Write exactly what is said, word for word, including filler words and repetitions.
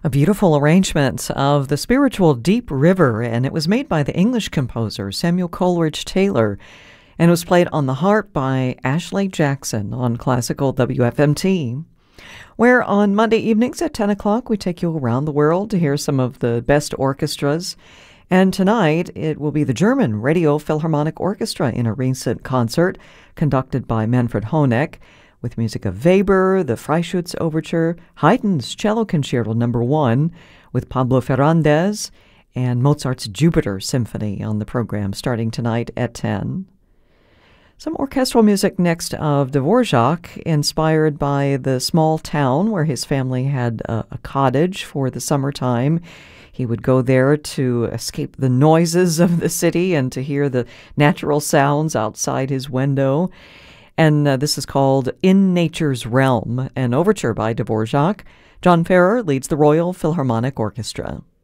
A beautiful arrangement of the spiritual Deep River, and it was made by the English composer Samuel Coleridge Taylor, and it was played on the harp by Ashley Jackson on Classical W F M T, where on Monday evenings at ten o'clock we take you around the world to hear some of the best orchestras. And tonight it will be the German Radio Philharmonic Orchestra in a recent concert conducted by Manfred Honeck, with music of Weber, the Freischütz Overture, Haydn's Cello Concerto Number One, with Pablo Ferrandez, and Mozart's Jupiter Symphony on the program starting tonight at ten. Some orchestral music next of Dvorak, inspired by the small town where his family had a, a cottage for the summertime. He would go there to escape the noises of the city and to hear the natural sounds outside his window. And uh, this is called In Nature's Realm, an overture by Dvorak. John Ferrer leads the Royal Philharmonic Orchestra.